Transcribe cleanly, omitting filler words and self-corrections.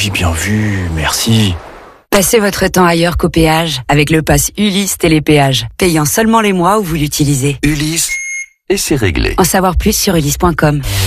oui, bien vu, merci. Passez votre temps ailleurs qu'au péage avec le pass Ulysse Télépéage, payant seulement les mois où vous l'utilisez. Ulysse, et c'est réglé. En savoir plus sur ulysse.com.